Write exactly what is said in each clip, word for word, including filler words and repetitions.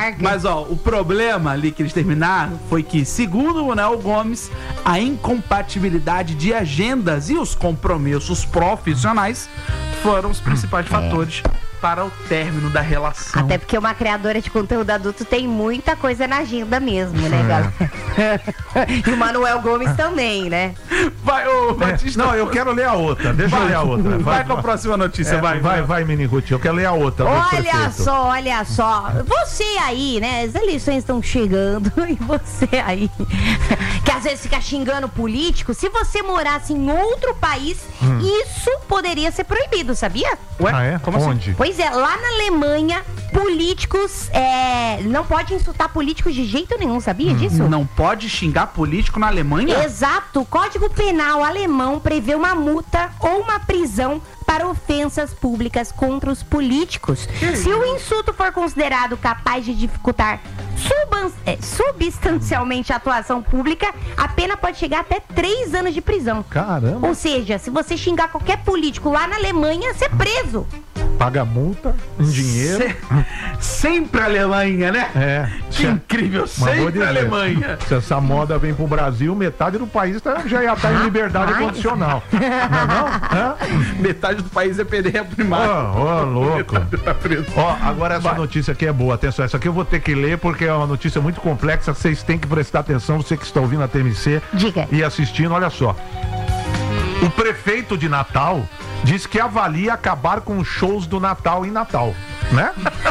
Parker. Mas, ó, o problema ali que eles terminaram foi que, segundo o Nel Gomes, a incompatibilidade de agendas e os compromissos profissionais foram os principais fatores para o término da relação. Até porque uma criadora de conteúdo adulto tem muita coisa na agenda mesmo, né, galera? E o Manuel Gomes também, né? Vai, ô, Batista. É, não, eu quero ler a outra. Deixa vai, eu ler a outra. Vai, Vai, com a próxima notícia, é, vai. Vai, vai, Mini Ruth. Eu quero ler a outra. Olha só, olha só. Você aí, né? As eleições estão chegando e você aí, que às vezes fica xingando político, se você morasse em outro país, hum. isso poderia ser proibido, sabia? Ué? Ah, é? Como Onde? Assim? Pois é, lá na Alemanha, políticos, é, não pode insultar políticos de jeito nenhum, sabia hum. disso? Não pode xingar político na Alemanha? Exato. O Código Penal alemão prevê uma multa ou uma prisão para ofensas públicas contra os políticos. Que Se o insulto for considerado capaz de dificultar suban- é, substancialmente a atuação pública, a pena pode chegar até três anos de prisão. Caramba! Ou seja, se você xingar qualquer político lá na Alemanha, você é preso. Paga multa em dinheiro. Se... Sempre a Alemanha, né? É. Que incrível, sempre a Alemanha. Se essa moda vem pro Brasil, metade do país tá, já ia estar em liberdade Ai. condicional. Não é não? É? Metade do país é perder a primária. Ó, oh, louco. Tá preso. Ó, agora essa Vai. notícia aqui é boa. Atenção, essa aqui eu vou ter que ler porque é uma notícia muito complexa. Vocês têm que prestar atenção, você que está ouvindo a T M C Diga. e assistindo, olha só. O prefeito de Natal diz que avalia acabar com os shows do Natal em Natal, né?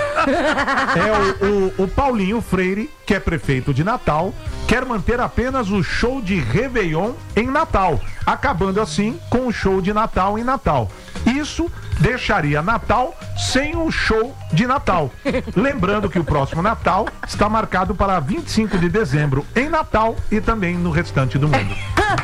É o, o, o Paulinho Freire, que é prefeito de Natal, quer manter apenas o show de Réveillon em Natal, acabando assim com o show de Natal em Natal. Isso deixaria Natal sem um show de Natal. Lembrando que o próximo Natal está marcado para vinte e cinco de dezembro em Natal e também no restante do mundo.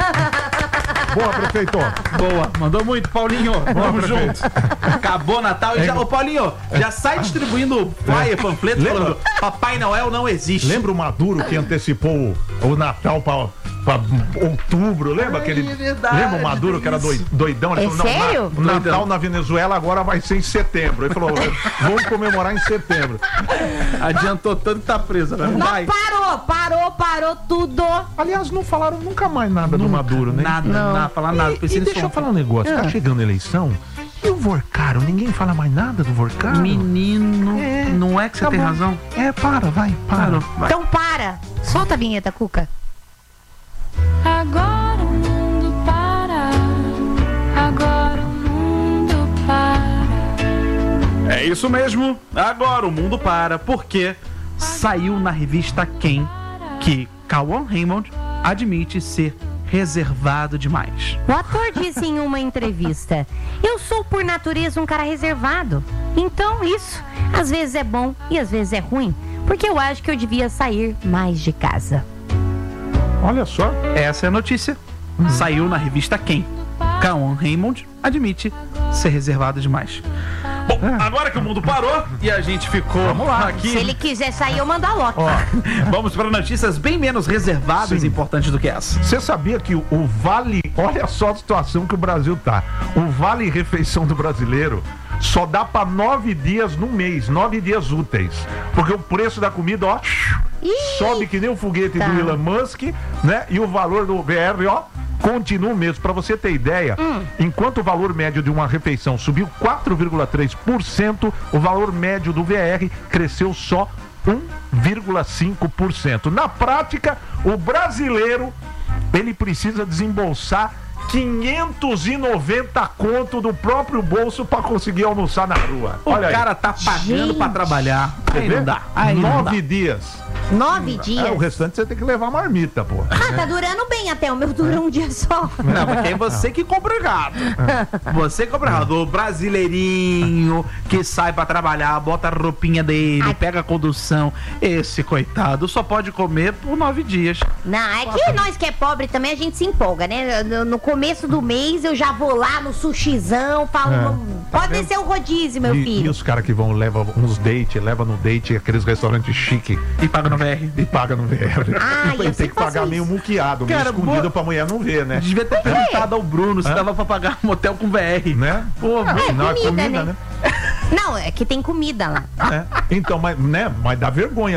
Boa, prefeito. Boa, mandou muito, Paulinho. Vamos juntos. Acabou Natal e já. Ô, Paulinho, já sai distribuindo flyer, panfleto, Lembra? falando Papai Noel não existe. Lembra o Maduro que antecipou o Natal para pra outubro? Lembra Ai, aquele. é verdade, Lembra o Maduro que era doi- doidão? Ele É falou, não, sério? na- o Natal na Venezuela agora vai ser em setembro. Ele falou, vamos comemorar em setembro. Adiantou tanto que tá preso, né? Não, Vai. parou, parou, parou tudo. Aliás, não falaram nunca mais nada do Maduro, né? Nada, Não. nada, falar nada. E, Pensei e nisso deixa eu ontem. falar um negócio, tá chegando a eleição. E o Vorcaro? Ninguém fala mais nada do Vorcaro? Menino, É, não é que você tá tem bom. razão? É, para, vai, para. Parou, vai. Então para. Solta a vinheta, Cuca. Agora o mundo para, agora o mundo para. É isso mesmo, agora o mundo para, porque saiu na revista Quem que Cauã Raymond admite ser reservado demais. O ator disse em uma entrevista: eu sou por natureza um cara reservado. Então isso, às vezes é bom e às vezes é ruim, porque eu acho que eu devia sair mais de casa. Olha só. Essa é a notícia. Saiu na revista Quem Cauã Raymond admite ser reservado demais. Bom, agora que o mundo parou e a gente ficou aqui. Se ele quiser sair, eu mando a Loki. Ó, Vamos para notícias bem menos reservadas Sim. e importantes do que essa. você sabia que o, o Vale... Olha só a situação que o Brasil tá. O Vale Refeição do brasileiro só dá para nove dias no mês, nove dias úteis. Porque o preço da comida, ó, Ih, sobe que nem o foguete tá. do Elon Musk, né? E o valor do V R, ó, continua o mesmo. Para você ter ideia, Hum. enquanto o valor médio de uma refeição subiu quatro vírgula três por cento, o valor médio do V R cresceu só um vírgula cinco por cento. Na prática, o brasileiro, ele precisa desembolsar quinhentos e noventa conto do próprio bolso para conseguir almoçar na rua. O Olha aí. cara tá pagando Gente. pra trabalhar. Você Aí vê? não dá. Aí não dá. Nove dias. nove É, dias. o restante você tem que levar marmita, pô. Ah, tá durando bem até. O meu dura um dia só. Não, porque é você que compra errado. Você que compra errado. O brasileirinho que sai pra trabalhar, bota a roupinha dele, Ai. pega a condução. Esse coitado só pode comer por nove dias. Não, é que nós que é pobre também a gente se empolga, né? No, no começo do mês eu já vou lá no sushizão, falo, É. "Vamos- pode descer o rodízio, meu E, e filho. os caras que vão, levam uns date, leva no date aqueles restaurantes chique E paga no V R. e paga no V R. Ah, e eu tem sempre que pagar faço meio isso. muqueado, meio Cara, escondido boa- pra mulher não ver, né? Devia ter perguntado ao Bruno se Hã? dava pra pagar um motel com V R. Né? Pô, Ah, É, não, é comida, comida, né? né? Não, é que tem comida lá. É. Então, mas, né? Mas dá vergonha